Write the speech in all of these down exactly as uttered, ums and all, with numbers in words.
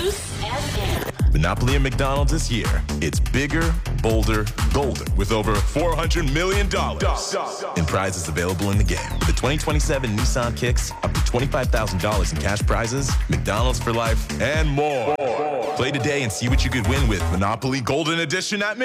Moose F M. Monopoly and McDonald's this year. It's bigger, bolder, golder with over four hundred million dollars in prizes available in the game. With the twenty twenty-seven Nissan Kicks, up to twenty-five thousand dollars in cash prizes, McDonald's for life, and more. Play today and see what you could win with Monopoly Golden Edition at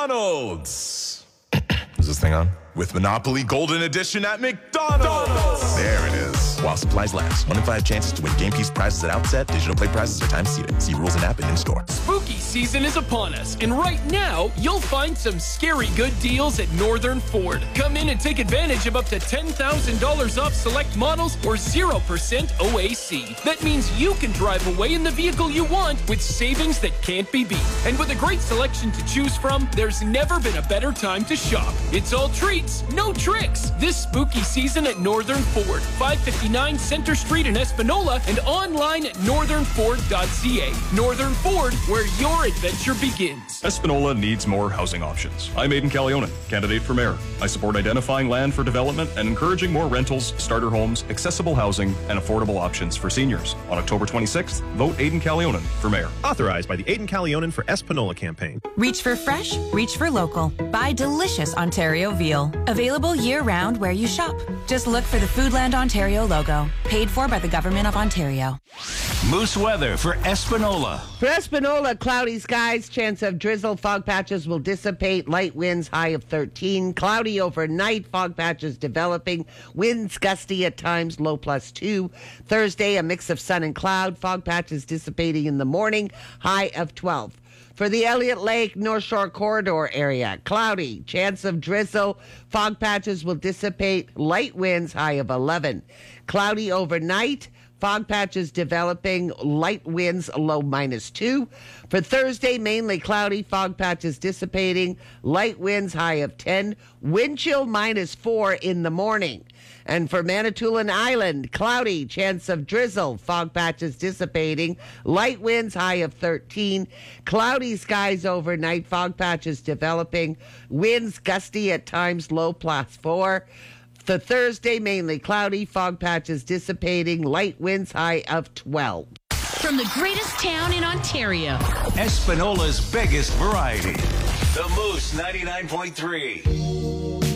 McDonald's. Is this thing on? With Monopoly Golden Edition at McDonald's. There it is. While supplies last. One in five chances to win game piece prizes at outset. Digital play prizes are time seated. See rules and app and in-store. Spooky season is upon us, and right now, you'll find some scary good deals at Northern Ford. Come in and take advantage of up to ten thousand dollars off select models or zero percent O A C. That means you can drive away in the vehicle you want with savings that can't be beat. And with a great selection to choose from, there's never been a better time to shop. It's all treats, no tricks. This spooky season at Northern Ford, five fifty-nine Center Street in Espanola, and online at northern ford dot c a. Northern Ford, where your adventure begins. Espanola needs more housing options. I'm Aidan Callionen, candidate for mayor. I support identifying land for development and encouraging more rentals, starter homes, accessible housing, and affordable options for seniors. On October twenty-sixth, vote Aidan Callionen for mayor. Authorized by the Aidan Callionen for Espanola campaign. Reach for fresh, reach for local. Buy delicious Ontario veal. Available year-round where you shop. Just look for the Foodland Ontario logo. Paid for by the Government of Ontario. Moose weather for Espanola. For Espanola, cloudy skies, chance of drizzle, fog patches will dissipate, light winds, high of thirteen. Cloudy overnight, fog patches developing, winds gusty at times, low plus two. Thursday, a mix of sun and cloud, fog patches dissipating in the morning, high of twelve. For the Elliott Lake North Shore Corridor area, cloudy, chance of drizzle, fog patches will dissipate, light winds, high of eleven. Cloudy overnight, fog patches developing, light winds, low minus two. For Thursday, mainly cloudy, fog patches dissipating, light winds, high of ten. Wind chill minus four in the morning. And for Manitoulin Island, cloudy, chance of drizzle, fog patches dissipating, light winds, high of thirteen. Cloudy skies overnight, fog patches developing, winds gusty at times, low plus four. For Thursday, mainly cloudy, fog patches dissipating, light winds, high of twelve. From the greatest town in Ontario, Espanola's biggest variety. The Moose ninety-nine point three.